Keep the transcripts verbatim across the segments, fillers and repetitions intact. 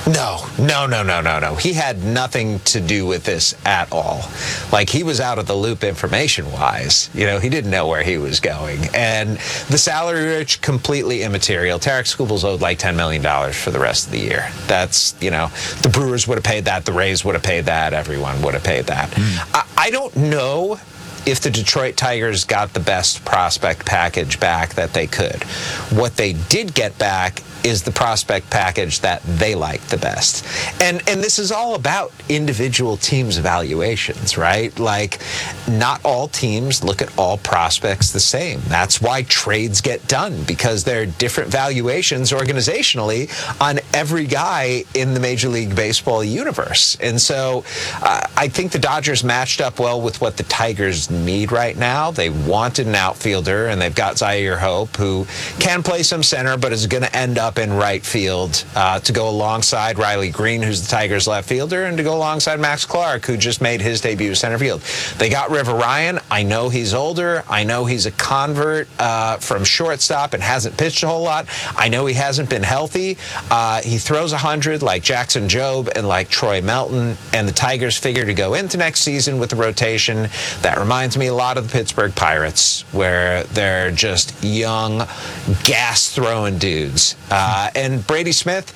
No, no, no, no, no, no. He had nothing to do with this at all. Like, he was out of the loop information-wise. You know, he didn't know where he was going. And the salary, Rich, completely immaterial. Tarek Skubal's owed like ten million dollars for the rest of the year. That's, you know, the Brewers would have paid that, the Rays would have paid that, everyone would have paid that. Mm. I, I don't know if the Detroit Tigers got the best prospect package back that they could. What they did get back is the prospect package that they like the best. And and this is all about individual teams' evaluations, right? Like, not all teams look at all prospects the same. That's why trades get done, because there are different valuations organizationally on every guy in the Major League Baseball universe. And so uh, I think the Dodgers matched up well with what the Tigers need right now. They wanted an outfielder, and they've got Zaire Hope, who can play some center, but is going to end up in right field uh, to go alongside Riley Green, who's the Tigers left fielder, and to go alongside Max Clark, who just made his debut center field. They got River Ryan. I know he's older. I know he's a convert uh, from shortstop and hasn't pitched a whole lot. I know he hasn't been healthy. Uh, he throws one hundred like Jackson Jobe and like Troy Melton, and the Tigers figure to go into next season with the rotation. That reminds me a lot of the Pittsburgh Pirates, where they're just young, gas-throwing dudes. Uh, and Brady Smith,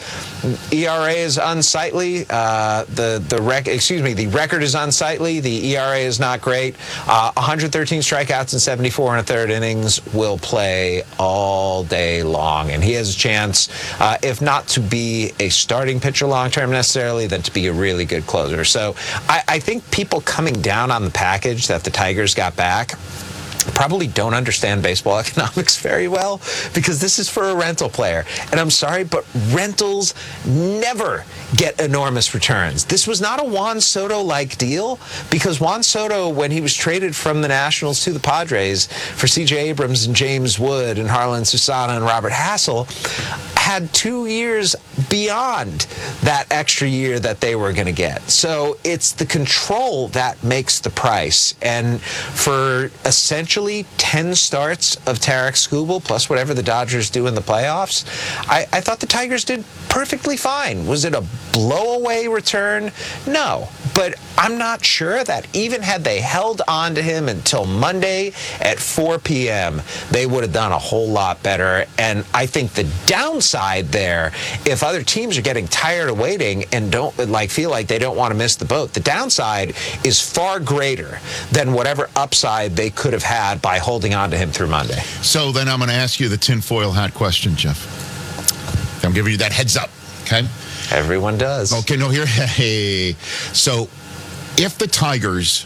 E R A is unsightly. Uh, the the rec excuse me, the record is unsightly. The E R A is not great. Uh, one hundred thirteen strikeouts and seventy-four and a third innings. Will play all day long, and he has a chance, uh, if not to be a starting pitcher long term necessarily, then to be a really good closer. So I, I think people coming down on the package that the Tigers got back probably don't understand baseball economics very well, because this is for a rental player. And I'm sorry, but rentals never get enormous returns. This was not a Juan Soto-like deal, because Juan Soto, when he was traded from the Nationals to the Padres for C J Abrams and James Wood and Harlan Susana and Robert Hassel, had two years beyond that extra year that they were going to get. So it's the control that makes the price. And for essentially ten starts of Tarek Skubal, plus whatever the Dodgers do in the playoffs, I, I thought the Tigers did perfectly fine. Was it a blow-away return? No. But I'm not sure that even had they held on to him until Monday at four p m, they would have done a whole lot better. And I think the downside there, if other teams are getting tired of waiting and don't like feel like they don't want to miss the boat, the downside is far greater than whatever upside they could have had by holding on to him through Monday. So then I'm going to ask you the tinfoil hat question, Jeff. I'm giving you that heads up, okay? Everyone does. Okay, no, here. Hey. So if the Tigers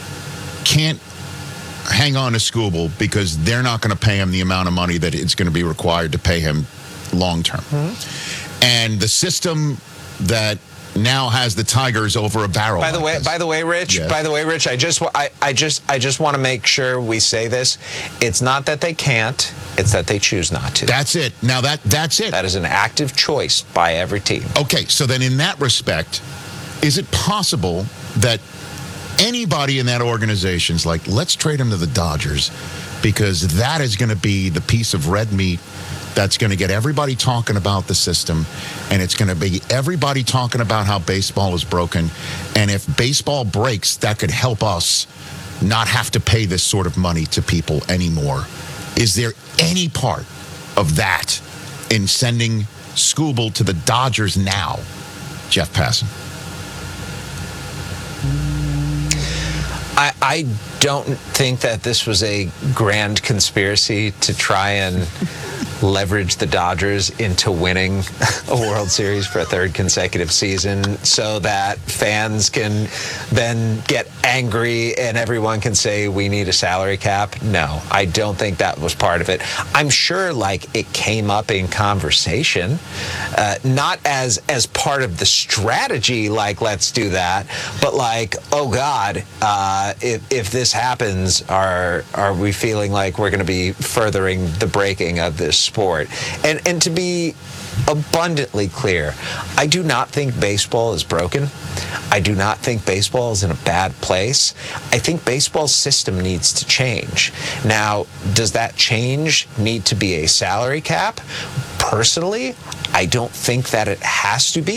can't hang on to Skubal because they're not going to pay him the amount of money that it's going to be required to pay him long term, mm-hmm. and the system that now has the Tigers over a barrel. By the like way, this. by the way, Rich. Yes. By the way, Rich. I just, I, I just, I just want to make sure we say this. It's not that they can't. It's that they choose not to. That's it. Now that that's it. That is an active choice by every team. Okay, so then in that respect, is it possible that anybody in that organization's like, let's trade him to the Dodgers, because that is going to be the piece of red meat that's going to get everybody talking about the system, and it's going to be everybody talking about how baseball is broken, and if baseball breaks, that could help us not have to pay this sort of money to people anymore. Is there any part of that in sending Skubal to the Dodgers now, Jeff Passan? I, I don't think that this was a grand conspiracy to try and leverage the Dodgers into winning a World Series for a third consecutive season so that fans can then get angry and everyone can say we need a salary cap. No, I don't think that was part of it. I'm sure like it came up in conversation, uh, not as as part of the strategy, like let's do that, but like, oh God, uh, if, if this happens, are are we feeling like we're going to be furthering the breaking of this sport? And and to be abundantly clear, I do not think baseball is broken. I do not think baseball is in a bad place. I think baseball's system needs to change. Now, does that change need to be a salary cap? Personally, I don't think that it has to be.